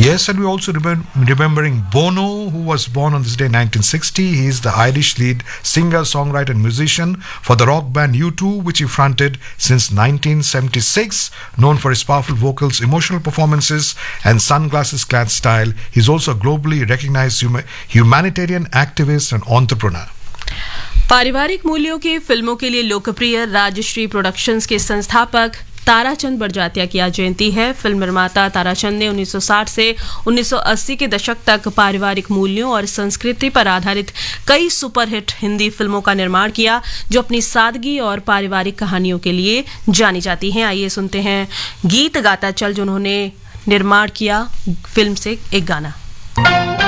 Yes, and we're also remembering Bono, who was born on this day in 1960. He is the Irish lead singer, songwriter, and musician for the rock band U2, which he fronted since 1976. Known for his powerful vocals, emotional performances, and sunglasses-clad style, he's also a globally recognized humanitarian activist and entrepreneur. पारिवारिक मूल्यों की फिल्मों के लिए लोकप्रिय Rajshree productions के संस्थापक ताराचंद बड़जात्या की आज जयंती है। फिल्म निर्माता ताराचंद ने 1960 से 1980 के दशक तक पारिवारिक मूल्यों और संस्कृति पर आधारित कई सुपरहिट हिंदी फिल्मों का निर्माण किया, जो अपनी सादगी और पारिवारिक कहानियों के लिए जानी जाती हैं। आइए सुनते हैं गीत गाता चल, जो उन्होंने निर्माण किया फिल्म से एक गाना।